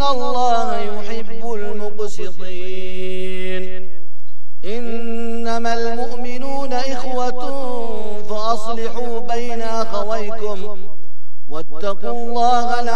الله يحب المقسطين إنما المؤمنون إخوة فأصلحوا بين أخويكم واتقوا الله